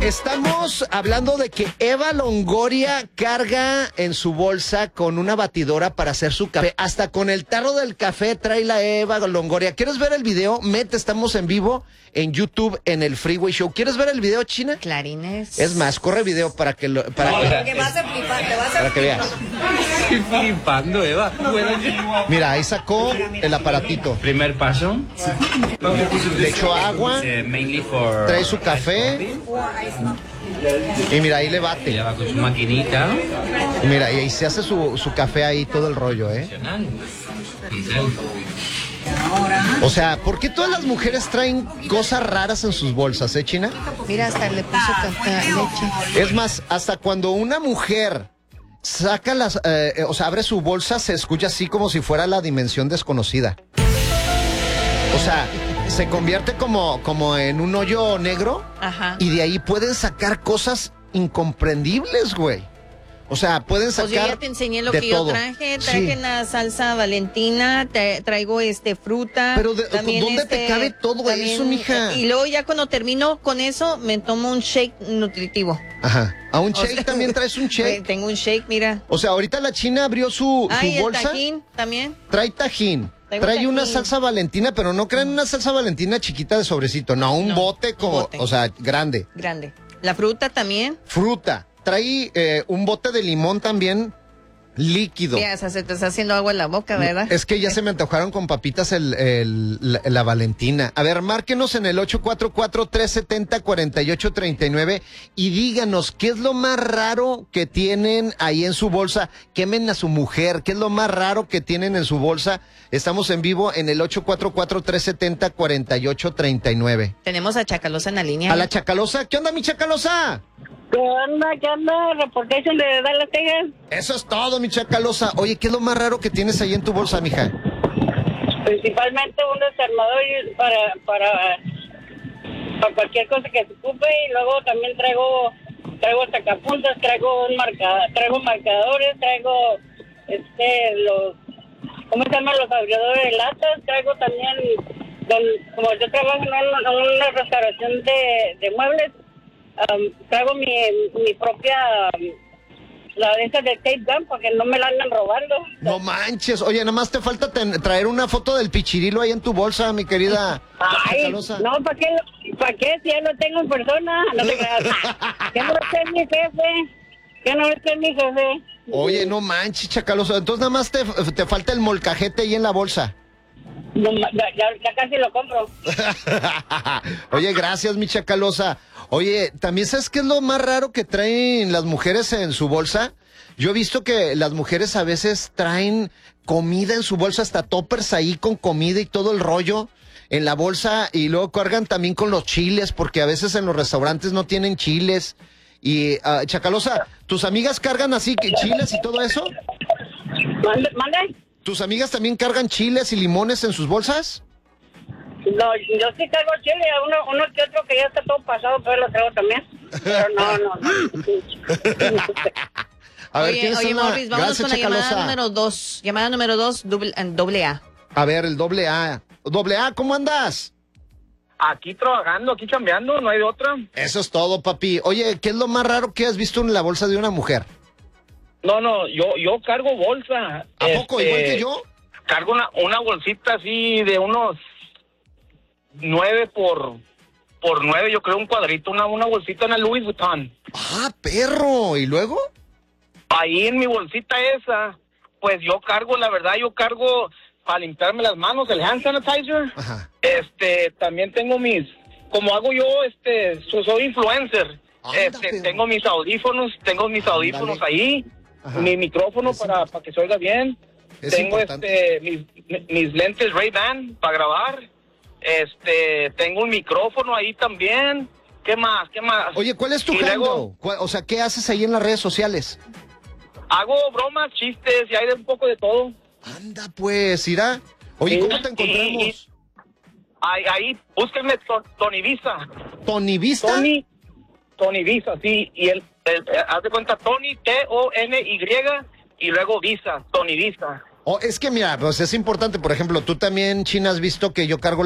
Estamos hablando de que Eva Longoria carga en su bolsa con una batidora para hacer su café. Hasta con el tarro del café trae la Eva Longoria. ¿Quieres ver el video? Estamos en vivo en YouTube en el Freeway Show. ¿Quieres ver el video, China? Clarines. Es más, corre video para que lo... Para que vas a flipar, te vas a para que veas. Estoy flipando, Eva. Mira, ahí sacó el aparatito. Primer paso. Le echó agua, Mainly for... trae su café y mira, ahí le bate. Ya va con su maquinita. Y mira, y ahí se hace su café ahí, todo el rollo, ¿eh? O sea, ¿por qué todas las mujeres traen cosas raras en sus bolsas, China? Mira, hasta le puso leche. Es más, hasta cuando una mujer saca abre su bolsa, se escucha así como si fuera la dimensión desconocida. O sea, se convierte como en un hoyo negro. Ajá. Y de ahí pueden sacar cosas incomprendibles, güey. O sea, pueden sacar. Pues yo ya te enseñé lo de que yo todo. traje. Sí. Traje la salsa Valentina, traigo fruta. Pero también ¿dónde te cabe todo eso, mija? Y luego ya cuando termino con eso, me tomo un shake nutritivo. Ajá. ¿A un shake sea, también traes un shake? Tengo un shake, mira. O sea, ahorita la China abrió su El bolsa. tajín también. Trae tajín. Traigo Trae tajín. una salsa Valentina, pero no crean una salsa Valentina chiquita de sobrecito. No, un bote como, bote. o sea, grande. Grande. La fruta también. Fruta. Trae un bote de limón también líquido. Mira, se te está haciendo agua en la boca, ¿verdad? Es que ya se me antojaron con papitas la Valentina. A ver, márquenos en el 844-370-4839 y díganos qué es lo más raro que tienen ahí en su bolsa. Quemen a su mujer. ¿Qué es lo más raro que tienen en su bolsa? Estamos en vivo en el 844-370-4839. Tenemos a Chacalosa en la línea. A la Chacalosa. ¿Qué onda, mi Chacalosa? ¿Qué onda? ¿Reportation de Dallas, Texas? Eso es todo, mi Chacalosa. Oye, ¿qué es lo más raro que tienes ahí en tu bolsa, mija? Principalmente un desarmador para cualquier cosa que se ocupe, y luego también traigo sacapuntas, traigo marcadores, traigo los, ¿cómo se llaman? Los abridores de latas, traigo también, como yo trabajo en una restauración de muebles, traigo mi propia la de esas de tape gun para que no me la andan robando. No manches, oye, nada más te falta traer una foto del pichirilo ahí en tu bolsa, mi querida Chacalosa. No, ¿para qué? Si ya lo tengo en persona, no te creas. Que no esté mi jefe. Oye, no manches, Chacalosa, entonces nada más te falta el molcajete ahí en la bolsa. No, ya casi lo compro. Oye, gracias, mi Chacalosa. Oye, ¿también sabes qué es lo más raro que traen las mujeres en su bolsa? Yo he visto que las mujeres a veces traen comida en su bolsa, hasta toppers ahí con comida y todo el rollo en la bolsa, y luego cargan también con los chiles, porque a veces en los restaurantes no tienen chiles. Y, Chacalosa, ¿tus amigas cargan así chiles y todo eso? ¿Mande? ¿Tus amigas también cargan chiles y limones en sus bolsas? No, yo sí traigo chile, uno que otro que ya está todo pasado, pero lo traigo también. Pero no. A ver, Oye, Morris, vámonos gracias, con la llamada Chacalosa. número 2. Llamada número 2, doble A. A ver, el doble A. Doble A, ¿cómo andas? Aquí trabajando, aquí chambeando, no hay de otra. Eso es todo, papi. Oye, ¿qué es lo más raro que has visto en la bolsa de una mujer? No, yo cargo bolsa. ¿A poco? ¿Igual que yo? Cargo una bolsita así de unos 9 por 9, yo creo, un cuadrito, una bolsita, una Louis Vuitton. Ah, perro. ¿Y luego? Ahí en mi bolsita esa, pues yo cargo para limpiarme las manos, el hand sanitizer. Ajá. También tengo como hago yo, soy influencer. Anda, pero. Tengo mis audífonos Ándale. ahí, Ajá. mi micrófono Es para que se oiga bien. Es Tengo importante. mis lentes Ray-Ban para grabar. Tengo un micrófono ahí también. ¿Qué más? Oye, ¿cuál es tu Y handle? luego- O sea, ¿qué haces ahí en las redes sociales? Hago bromas, chistes y hay de un poco de todo. Anda, pues, irá. Oye, Sí, ¿cómo te encontramos? Ahí búsquenme Tony Visa. ¿Tony Vista? Tony Visa, sí. Y haz de cuenta, Tony, Tony, y luego Visa, Tony Visa. Es que mira, pues es importante, por ejemplo, tú también, China, has visto que yo cargo